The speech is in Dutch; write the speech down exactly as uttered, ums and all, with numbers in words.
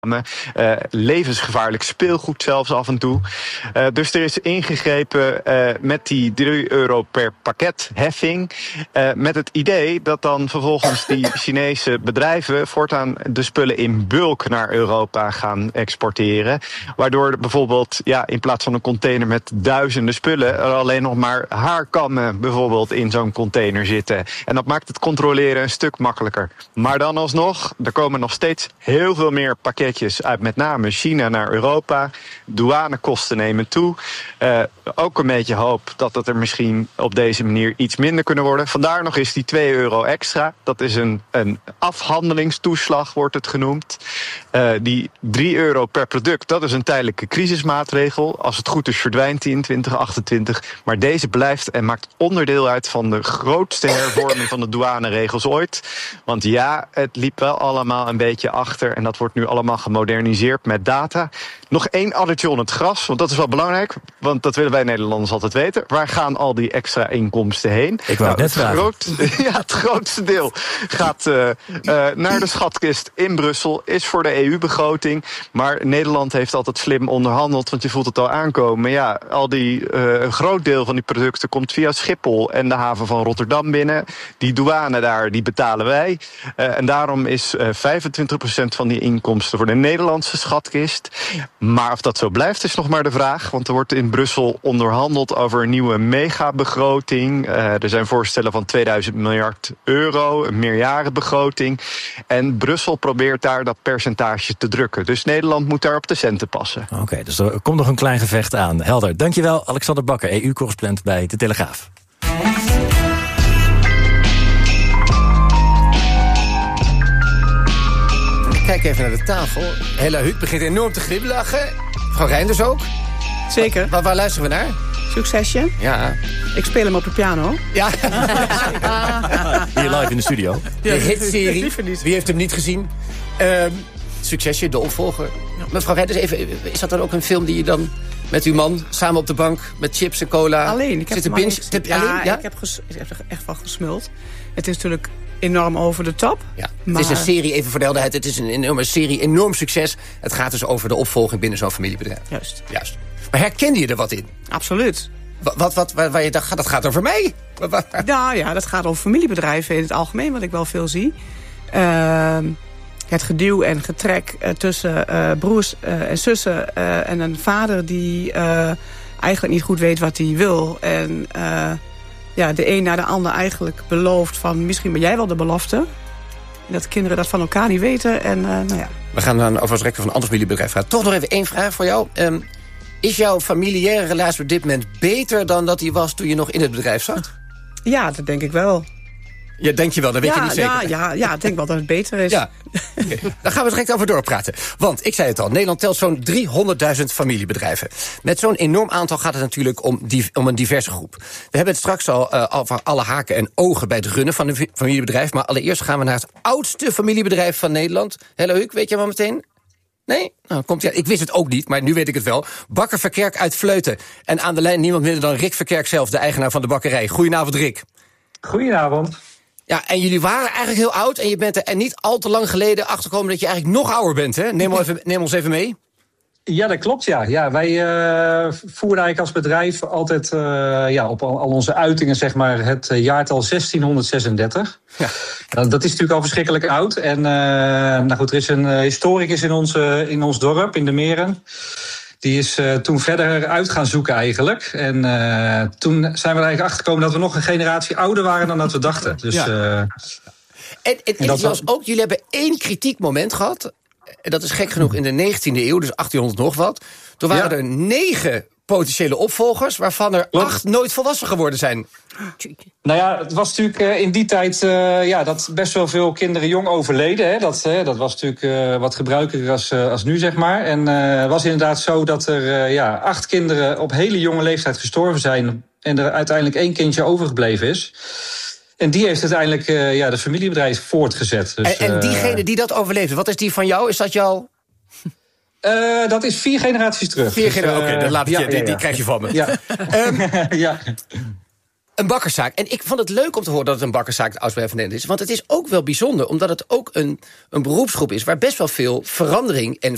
Uh, levensgevaarlijk speelgoed zelfs af en toe. Uh, dus er is ingegrepen uh, met die drie euro per pakket heffing. Uh, met het idee dat dan vervolgens die Chinese bedrijven voortaan de spullen in bulk naar Europa gaan exporteren. Waardoor bijvoorbeeld ja, in plaats van een container met duizenden spullen er alleen nog maar haarkammen bijvoorbeeld in zo'n container zitten. En dat maakt het controleren een stuk makkelijker. Maar dan alsnog, er komen nog steeds heel veel meer pakketten uit met name China naar Europa. Douanekosten nemen toe. Uh, ook een beetje hoop dat het er misschien op deze manier iets minder kunnen worden. Vandaar nog eens die twee euro extra. Dat is een, een afhandelingstoeslag, wordt het genoemd. Uh, die drie euro per product, dat is een tijdelijke crisismaatregel. Als het goed is verdwijnt die in twintig achtentwintig. Maar deze blijft en maakt onderdeel uit van de grootste hervorming van de douaneregels ooit. Want ja, het liep wel allemaal een beetje achter en dat wordt nu allemaal gemoderniseerd met data. Nog één addertje onder het gras, want dat is wel belangrijk. Want dat willen wij Nederlanders altijd weten. Waar gaan al die extra inkomsten heen? Ik wou nou, het net het, groot, ja, het grootste deel gaat uh, uh, naar de schatkist in Brussel. Is voor de E U-begroting. Maar Nederland heeft altijd slim onderhandeld. Want je voelt het al aankomen. Ja, al die, uh, een groot deel van die producten komt via Schiphol en de haven van Rotterdam binnen. Die douane daar, die betalen wij. Uh, en daarom is uh, vijfentwintig procent van die inkomsten voor de Nederlandse schatkist. Maar of dat zo blijft is nog maar de vraag. Want er wordt in Brussel onderhandeld over een nieuwe megabegroting. Uh, er zijn voorstellen van tweeduizend miljard euro, een meerjarenbegroting. En Brussel probeert daar dat percentage te drukken. Dus Nederland moet daar op de centen passen. Oké, okay, dus er komt nog een klein gevecht aan. Helder. Dankjewel, Alexander Bakker, E U-correspondent bij De Telegraaf. Kijk even naar de tafel. Hella Huuk begint enorm te glimlachen. Mevrouw Reinders ook. Zeker. Waar, waar luisteren we naar? Succession. Ja. Ik speel hem op de piano. Ja. Hier live in de studio. De hitserie. Wie heeft hem niet gezien? Um, Succession, de opvolger. Ja. Mevrouw Reinders, even, is dat dan ook een film die je dan met uw man samen op de bank met chips en cola alleen? Ik heb zit te binge? Heb, ja, alleen? Ja, ik heb, ges, ik heb er echt van gesmuld. Het is natuurlijk enorm over de top. Ja. Maar... Het is een serie, even voor de helderheid, het is een enorme serie, enorm succes. Het gaat dus over de opvolging binnen zo'n familiebedrijf. Juist. Juist. Maar herkende je er wat in? Absoluut. Wat, wat, wat waar, waar je dacht, dat gaat over mij? Nou ja, dat gaat over familiebedrijven in het algemeen, wat ik wel veel zie. Uh, het geduw en getrek uh, tussen uh, broers uh, en zussen uh, en een vader die uh, eigenlijk niet goed weet wat hij wil. En uh, ja, de een naar de ander eigenlijk belooft van misschien ben jij wel de belofte. En dat kinderen dat van elkaar niet weten. En, uh, nou ja. We gaan dan over het rekken van een ander familiebedrijf vragen. Toch nog even één vraag voor jou. Um, is jouw familiaire relatie op dit moment beter dan dat die was toen je nog in het bedrijf zat? Ja, dat denk ik wel. Ja, denk je wel, dat weet ja, je niet zeker. Ja, ja, ja, ik denk wel dat het beter is. Ja. Okay. Daar gaan we direct over doorpraten. Want, ik zei het al, Nederland telt zo'n driehonderdduizend familiebedrijven. Met zo'n enorm aantal gaat het natuurlijk om, die, om een diverse groep. We hebben het straks al uh, over alle haken en ogen bij het runnen van een familiebedrijf. Maar allereerst gaan we naar het oudste familiebedrijf van Nederland. Hallo Huuk, weet je wel meteen? Nee? Nou, komt, ja, ik wist het ook niet, maar nu weet ik het wel. Bakker Verkerk uit Vleuten. En aan de lijn niemand minder dan Rick Verkerk zelf, de eigenaar van de bakkerij. Goedenavond, Rick. Goedenavond. Ja, en jullie waren eigenlijk heel oud en je bent er en niet al te lang geleden achtergekomen dat je eigenlijk nog ouder bent, hè? Neem, even, neem ons even mee. Ja, dat klopt, ja. ja wij uh, voeren eigenlijk als bedrijf altijd uh, ja, op al, al onze uitingen zeg maar, het jaartal zestienhonderdzesendertig. Ja. Nou, dat is natuurlijk al verschrikkelijk oud. En uh, nou goed, er is een uh, historicus in ons, uh, in ons dorp, in de Meren. Die is uh, toen verder uit gaan zoeken eigenlijk. En uh, toen zijn we er eigenlijk achtergekomen dat we nog een generatie ouder waren dan dat we dachten. Dus, ja. uh, en en, en, en dat was ook, jullie hebben één kritiek moment gehad. En dat is gek genoeg in de negentiende eeuw, dus achttienhonderd nog wat. Toen waren ja. er negen potentiële opvolgers, waarvan er Klopt. acht nooit volwassen geworden zijn. Nou ja, het was natuurlijk uh, in die tijd uh, ja, dat best wel veel kinderen jong overleden. Hè. Dat, uh, dat was natuurlijk uh, wat gebruikelijker als, uh, als nu, zeg maar. En uh, het was inderdaad zo dat er uh, ja, acht kinderen op hele jonge leeftijd gestorven zijn en er uiteindelijk één kindje overgebleven is. En die heeft uiteindelijk uh, ja, de familiebedrijf voortgezet. Dus, en, en diegene die dat overleefde, wat is die van jou? Is dat jouw... Uh, dat is vier generaties terug. Vier generaties, dus, uh, oké, dan laat ik ja, je, die, ja, ja. die krijg je van me. Ja. um, ja. Een bakkerszaak. En ik vond het leuk om te horen dat het een bakkerszaak het oudste van Nederland is. Want het is ook wel bijzonder, omdat het ook een, een beroepsgroep is waar best wel veel verandering en